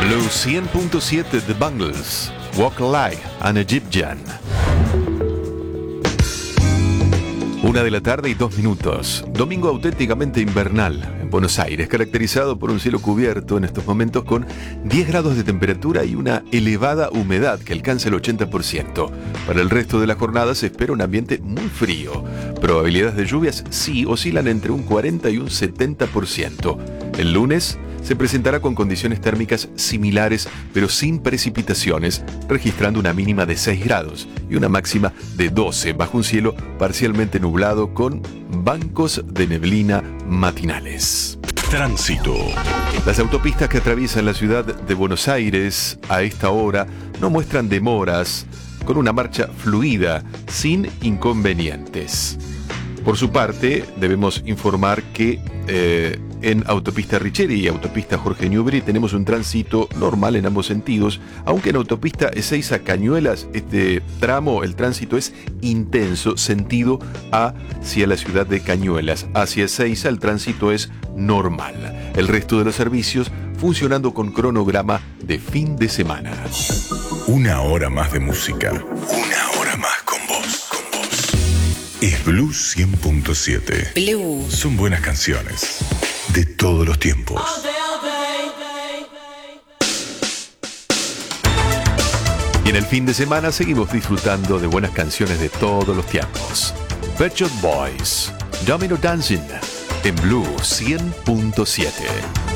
Blue 100.7 The Bangles, Walk Like an Egyptian. 1:02 p.m. Domingo auténticamente invernal en Buenos Aires, caracterizado por un cielo cubierto en estos momentos con 10 grados de temperatura y una elevada humedad que alcanza el 80%. Para el resto de la jornada se espera un ambiente muy frío. Probabilidades de lluvias sí oscilan entre un 40 y un 70%. El lunes se presentará con condiciones térmicas similares, pero sin precipitaciones, registrando una mínima de 6 grados y una máxima de 12, bajo un cielo parcialmente nublado con bancos de neblina matinales. Tránsito. Las autopistas que atraviesan la ciudad de Buenos Aires a esta hora no muestran demoras, con una marcha fluida, sin inconvenientes. Por su parte, debemos informar que en autopista Richeri y autopista Jorge Newbery tenemos un tránsito normal en ambos sentidos, aunque en autopista Ezeiza Cañuelas, este tramo, el tránsito es intenso, sentido hacia la ciudad de Cañuelas. Hacia Ezeiza el tránsito es normal. El resto de los servicios funcionando con cronograma de fin de semana. Una hora más de música. Una hora más con vos. Es Blue 100.7. Blue. Son buenas canciones de todos los tiempos. Y en el fin de semana seguimos disfrutando de buenas canciones de todos los tiempos. Pet Shop Boys, Domino Dancing, en Blue 100.7.